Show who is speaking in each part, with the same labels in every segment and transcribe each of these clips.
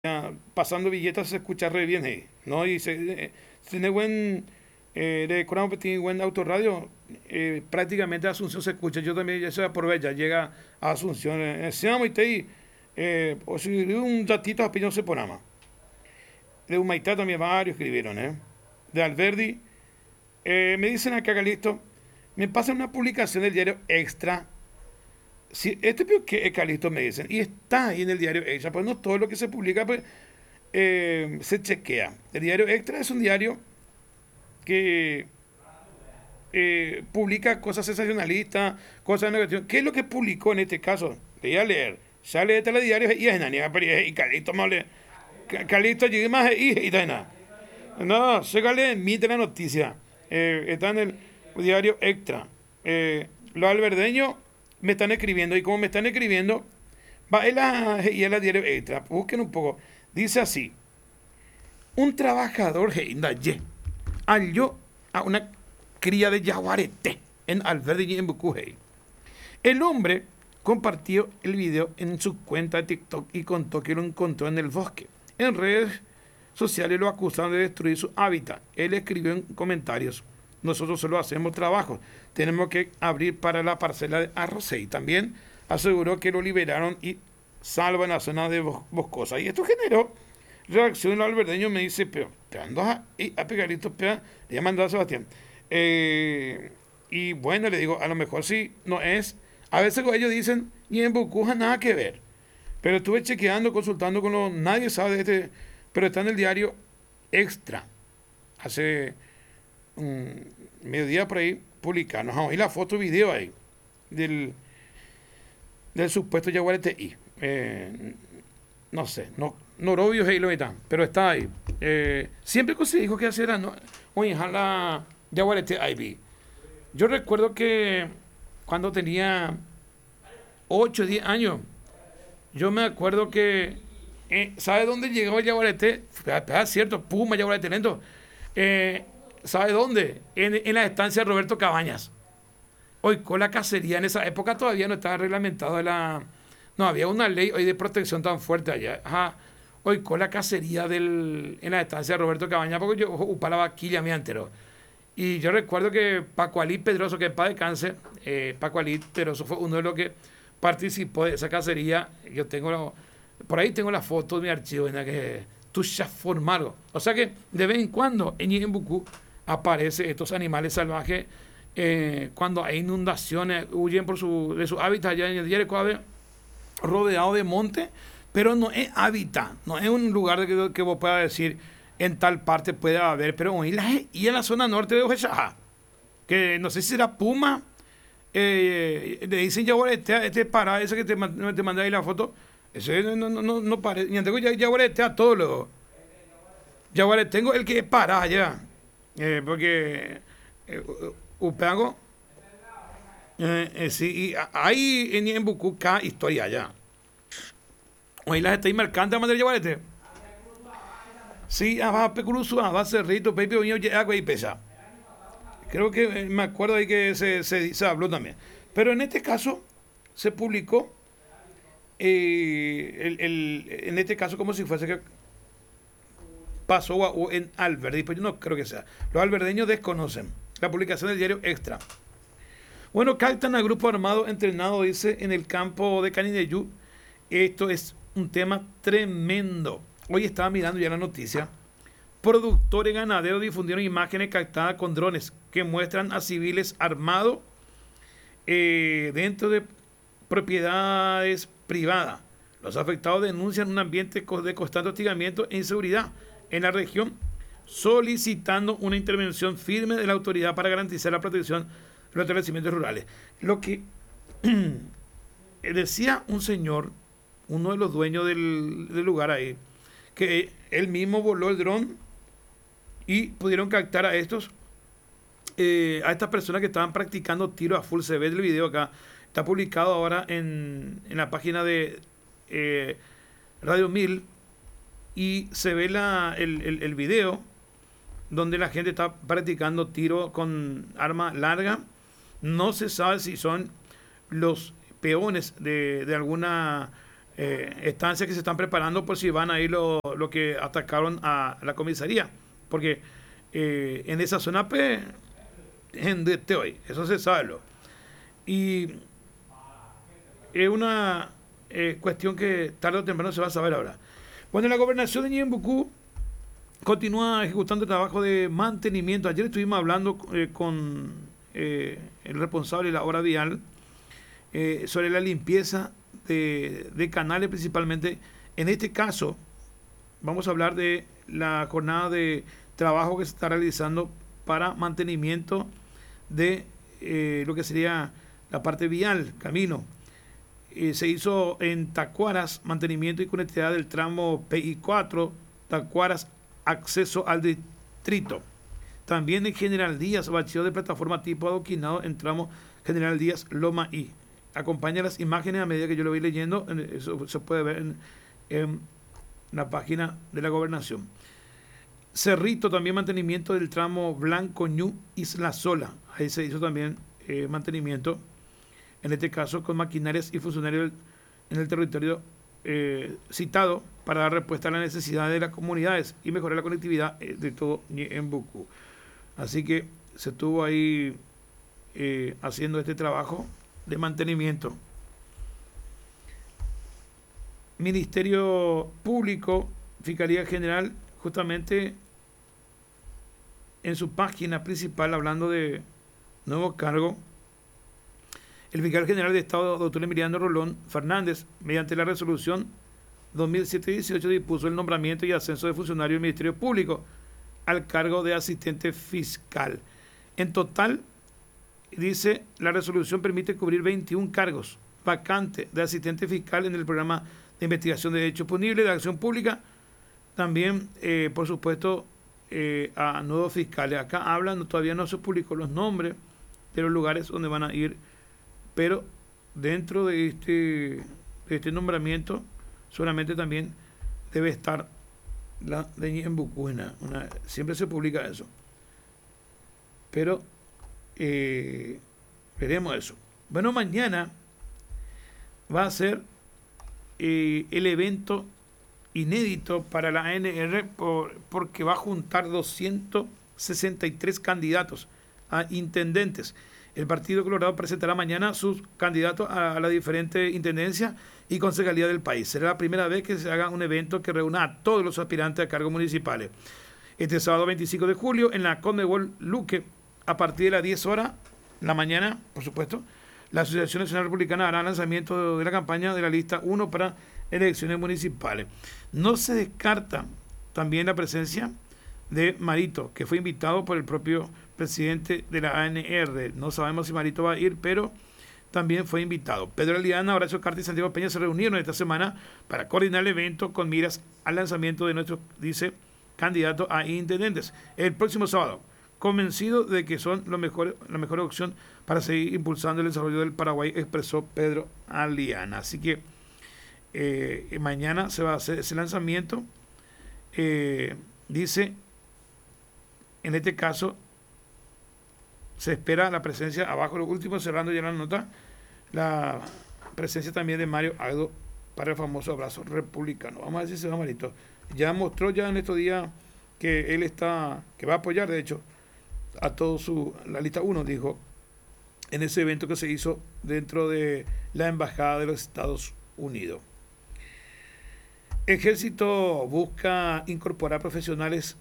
Speaker 1: pasando billetes se escucha re bien, ¿no? Y si tiene de Coramo tiene buen autorradio, prácticamente Asunción se escucha. Yo también, ya sea por ver, ya llega a Asunción. Seamos y te o si un ratito a Piñón se ponama. De Humaitá también varios escribieron, ¿eh? De Alberdi. Me dicen acá, Calisto, me pasan una publicación del diario Extra. Si, este pio que es Calisto me dicen, y está ahí en el diario Extra, pues no todo lo que se publica pues, se chequea. El diario Extra es un diario que publica cosas sensacionalistas, cosas negativas. ¿Qué es lo que publicó en este caso? Te voy a leer. Sale de telediario y es Nania, y Calito mole. Calito llega más y nada. No, ségale, emite la noticia. Está en el diario Extra. Los alberdeños me están escribiendo y como me están escribiendo, va y el diario Extra. Busquen un poco. Dice así: un trabajador halló a una cría de yaguareté en Alberdi y en Bucujey. El hombre compartió el video en su cuenta de TikTok y contó que lo encontró en el bosque. En redes sociales lo acusaron de destruir su hábitat. Él escribió en comentarios: nosotros solo hacemos trabajo, tenemos que abrir para la parcela de Arrocey. También aseguró que lo liberaron y salva en la zona de boscosa. Y esto generó reacción. Los alberdeños me dice, pero ando a pegarito, le voy a mandar a Sebastián. Y bueno, le digo, a lo mejor sí, no es. A veces ellos dicen, y en Bucuja nada que ver. Pero estuve chequeando, consultando con los, nadie sabe de este, pero está en el diario Extra. Hace mediodía por ahí publicaron. Y la foto y video ahí del supuesto Yaguarete I. No sé, no obvio ahí lo están, pero está ahí. Siempre que se dijo que hacer no, oye, la Yaguarete IB. Yo recuerdo que cuando tenía 8 o 10 años, yo me acuerdo que, ¿sabe dónde llegó el Yaguarete? Es cierto, Puma, Yaguarete lento. ¿Sabe dónde? En la estancia de Roberto Cabañas. Hoy con la cacería en esa época todavía no estaba reglamentado no había una ley hoy de protección tan fuerte allá. Ajá. Hoy con la cacería en la estancia de Roberto Cabañas, porque yo upaba la vaquilla me entero. Y yo recuerdo que Paco Alí Pedroso, que es padre de cáncer, Paco Alí Pedroso fue uno de los que participó de esa cacería. Yo tengo, por ahí tengo la foto de mi archivo en la que tú ya formaron. O sea que de vez en cuando en Yembucú aparecen estos animales salvajes. Cuando hay inundaciones, huyen de su hábitat allá en el Yerecoabe, rodeado de monte, pero no es hábitat, no es un lugar que vos puedas decir en tal parte puede haber, pero y en la zona norte de Ojexajá, que no sé si será Puma, le dicen Yaguaretea, para ese que te mandé ahí la foto, ese no parece, ni tengo Yaguaretea todo lo tengo el que es para allá, porque Upeago, sí, hay en Bucuca historia allá. Hoy las estoy marcando a mandar Yaguarete. Sí, abajo Pecuruzu, abajo Cerrito, Pepe Oño, agua y pesa. Creo que me acuerdo ahí que se habló también. Pero en este caso se publicó, en este caso como si fuese que pasó o en Alberdi, pues yo no creo que sea. Los alberdeños desconocen la publicación del diario Extra. Bueno, captan a grupo armado entrenado, dice, en el campo de Canineyú. Esto es un tema tremendo. Hoy estaba mirando ya la noticia. Productores ganaderos difundieron imágenes captadas con drones que muestran a civiles armados dentro de propiedades privadas. Los afectados denuncian un ambiente de constante hostigamiento e inseguridad en la región, solicitando una intervención firme de la autoridad para garantizar la protección de los establecimientos rurales. Lo que decía un señor, uno de los dueños del lugar ahí, que él mismo voló el dron y pudieron captar a estas personas que estaban practicando tiro a full. Se ve el video acá, está publicado ahora en la página de Radio 1000 y se ve el video donde la gente está practicando tiro con arma larga. No se sabe si son los peones de alguna estancias que se están preparando por si van a ir lo que atacaron a la comisaría. Porque en esa zona, pues, gente hoy, eso se sabe. Y es una cuestión que tarde o temprano se va a saber ahora. Bueno, la gobernación de Ñembucú continúa ejecutando el trabajo de mantenimiento. Ayer estuvimos hablando con el responsable de la obra vial sobre la limpieza de canales principalmente. En este caso, vamos a hablar de la jornada de trabajo que se está realizando para mantenimiento de lo que sería la parte vial, camino. Se hizo en Tacuaras, mantenimiento y conectividad del tramo PI4, Tacuaras, acceso al distrito. También en General Díaz, bacheo de plataforma tipo adoquinado en tramo General Díaz, Loma I. Acompaña las imágenes a medida que yo lo voy leyendo, eso se puede ver en la página de la gobernación. Cerrito, también mantenimiento del tramo Blanco Ñu, Isla Sola. Ahí se hizo también mantenimiento, en este caso con maquinarias y funcionarios en el territorio citado para dar respuesta a las necesidades de las comunidades y mejorar la conectividad de todo Ñembucú. Así que se estuvo ahí haciendo este trabajo de mantenimiento. Ministerio Público, Fiscalía General, justamente en su página principal, hablando de nuevo cargo, el fiscal general de Estado, doctor Emiliano Rolón Fernández, mediante la resolución 2007-18, dispuso el nombramiento y ascenso de funcionario del Ministerio Público al cargo de asistente fiscal. En total, dice, la resolución permite cubrir 21 cargos vacantes de asistente fiscal en el programa de investigación de hechos punibles de acción pública. También, por supuesto, a nuevos fiscales. Acá hablan, todavía no se publicó los nombres de los lugares donde van a ir, pero dentro de este nombramiento solamente también debe estar la de Ñembucú. Siempre se publica eso, pero veremos eso. Bueno, mañana va a ser el evento inédito para la ANR porque va a juntar 263 candidatos a intendentes. El Partido Colorado presentará mañana sus candidatos a la diferente intendencia y concejalía del país. Será la primera vez que se haga un evento que reúna a todos los aspirantes a cargos municipales. Este sábado 25 de julio en la Conmebol Luque, a partir de las 10 horas de la mañana, por supuesto, la Asociación Nacional Republicana hará lanzamiento de la campaña de la lista 1 para elecciones municipales. No se descarta también la presencia de Marito, que fue invitado por el propio presidente de la ANR. No sabemos si Marito va a ir, pero también fue invitado. Pedro Aliana, Horacio Carta y Santiago Peña se reunieron esta semana para coordinar el evento con miras al lanzamiento de nuestros, dice, candidatos a intendentes el próximo sábado, convencido de que son la mejor opción para seguir impulsando el desarrollo del Paraguay, expresó Pedro Aliana. Así que mañana se va a hacer ese lanzamiento. Dice, en este caso, se espera la presencia, abajo lo último, cerrando ya la nota, la presencia también de Mario Agdo para el famoso abrazo republicano. Vamos a ver si se va Marito. Ya mostró ya en estos días que él que va a apoyar, de hecho, a todo la lista 1, dijo, en ese evento que se hizo dentro de la Embajada de los Estados Unidos. Ejército busca incorporar profesionales,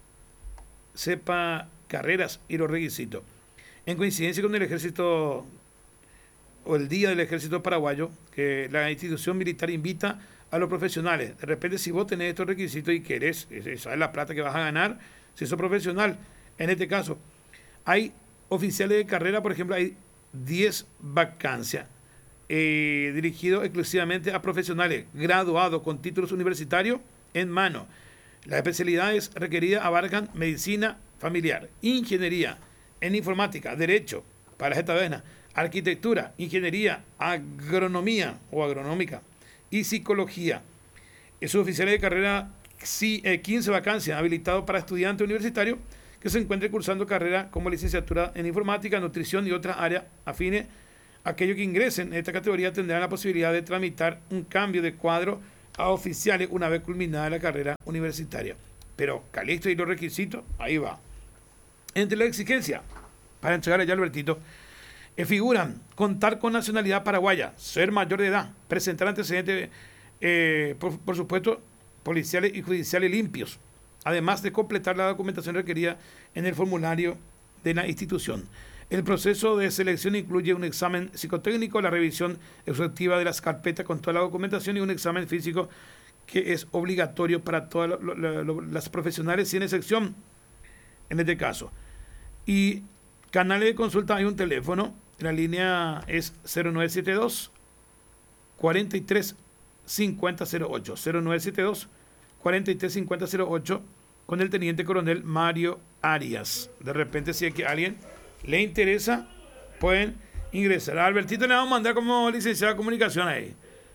Speaker 1: sepa carreras y los requisitos. En coincidencia con el ejército o el Día del Ejército Paraguayo, que la institución militar invita a los profesionales. De repente, si vos tenés estos requisitos y querés, sabes la plata que vas a ganar, si sos profesional, en este caso, hay oficiales de carrera, por ejemplo, hay 10 vacancias dirigidos exclusivamente a profesionales graduados con títulos universitarios en mano. Las especialidades requeridas abarcan medicina familiar, ingeniería en informática, derecho, para esta vena, arquitectura, ingeniería, agronomía o agronómica y psicología. Esos oficiales de carrera, 15 vacancias habilitados para estudiantes universitarios que se encuentren cursando carrera como licenciatura en informática, nutrición y otras áreas afines Aquellos que ingresen en esta categoría tendrán la posibilidad de tramitar un cambio de cuadro a oficiales una vez culminada la carrera universitaria. Pero, Calixto, y los requisitos, ahí va. Entre la exigencia para entregar allá Albertito, figuran contar con nacionalidad paraguaya, ser mayor de edad, presentar antecedentes, por supuesto, policiales y judiciales limpios, además de completar la documentación requerida en el formulario de la institución. El proceso de selección incluye un examen psicotécnico, la revisión exhaustiva de las carpetas con toda la documentación y un examen físico que es obligatorio para todas las profesionales, sin excepción en este caso. Y canales de consulta, hay un teléfono, la línea es 0972 43 5008, 0972 43 5008, con el teniente coronel Mario Arias. De repente, si es que a alguien le interesa, pueden ingresar. A Albertito le vamos a mandar como licenciado de comunicación ahí.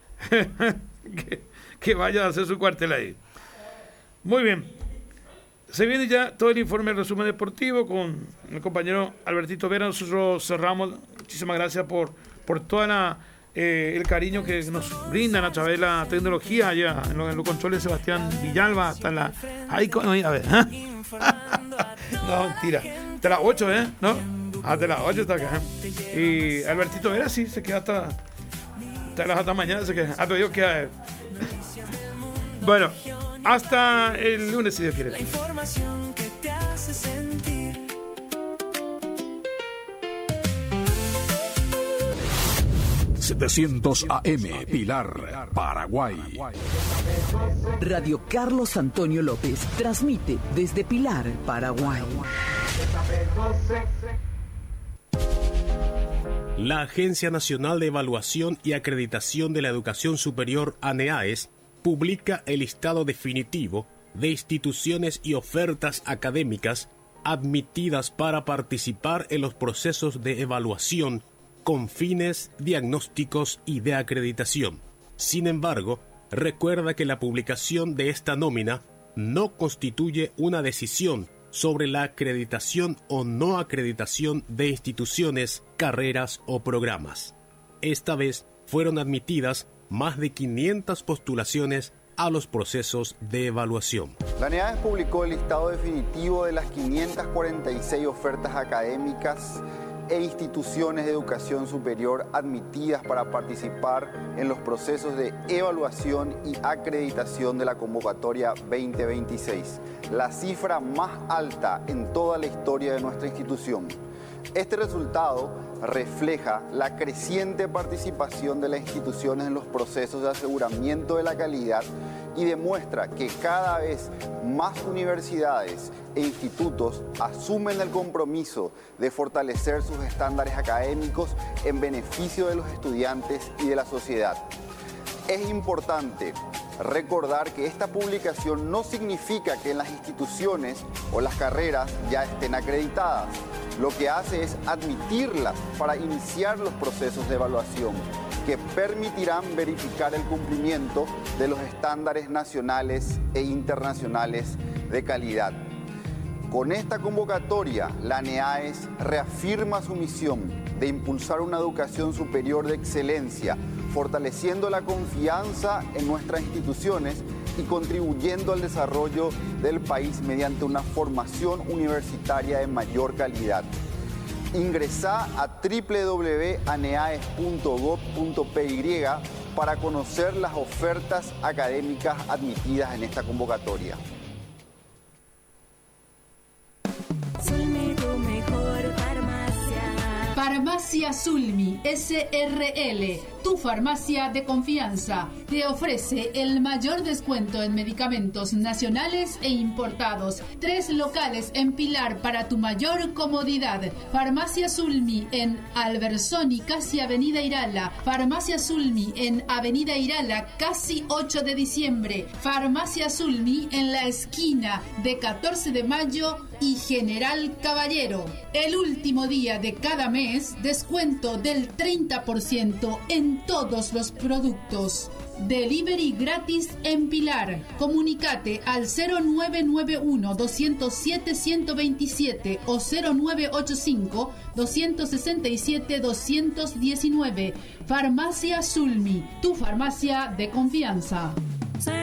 Speaker 1: que vaya a hacer su cuartel ahí. Muy bien. Se viene ya todo el informe del resumen deportivo con el compañero Albertito Vera. Nosotros cerramos. Muchísimas gracias por toda el cariño que nos brindan a través de la tecnología allá en los controles. Sebastián Villalba, hasta la... Ahí, a ver, no, mentira. Hasta las 8, ¿no? Hasta las 8 está acá. Y Albertito Vera sí, se queda hasta mañana, se queda. Hasta Dios queda. Bueno, hasta el lunes, si Dios quiere.
Speaker 2: La información que te hace sentir.
Speaker 3: ...700 AM, Pilar, Paraguay.
Speaker 4: Radio Carlos Antonio López transmite desde Pilar, Paraguay.
Speaker 5: La Agencia Nacional de Evaluación y Acreditación de la Educación Superior, ANEAES, publica el listado definitivo de instituciones y ofertas académicas admitidas para participar en los procesos de evaluación con fines diagnósticos y de acreditación. Sin embargo, recuerda que la publicación de esta nómina no constituye una decisión sobre la acreditación o no acreditación de instituciones, carreras o programas. Esta vez fueron admitidas más de 500 postulaciones a los procesos de evaluación.
Speaker 6: La ANEAES publicó el listado definitivo de las 546 ofertas académicas e instituciones de educación superior admitidas para participar en los procesos de evaluación y acreditación de la convocatoria 2026, la cifra más alta en toda la historia de nuestra institución. Este resultado refleja la creciente participación de las instituciones en los procesos de aseguramiento de la calidad y demuestra que cada vez más universidades e institutos asumen el compromiso de fortalecer sus estándares académicos en beneficio de los estudiantes y de la sociedad. Es importante recordar que esta publicación no significa que las instituciones o las carreras ya estén acreditadas. Lo que hace es admitirlas para iniciar los procesos de evaluación que permitirán verificar el cumplimiento de los estándares nacionales e internacionales de calidad. Con esta convocatoria, la ANEAES reafirma su misión de impulsar una educación superior de excelencia, fortaleciendo la confianza en nuestras instituciones y contribuyendo al desarrollo del país mediante una formación universitaria de mayor calidad. Ingresá a www.aneaes.gov.py para conocer las ofertas académicas admitidas en esta convocatoria.
Speaker 2: Sulmi, tu mejor farmacia.
Speaker 7: Farmacia Sulmi SRL, tu farmacia de confianza, te ofrece el mayor descuento en medicamentos nacionales e importados. 3 locales en Pilar para tu mayor comodidad. Farmacia Sulmi en Albersoni, casi Avenida Irala. Farmacia Sulmi en Avenida Irala, casi 8 de diciembre. Farmacia Sulmi en la esquina de 14 de mayo y General Caballero. El último día de cada mes, descuento del 30% en en todos los productos. Delivery gratis en Pilar. Comunicate al 0991-207-127 o 0985-267-219. Farmacia Sulmi, tu farmacia de confianza.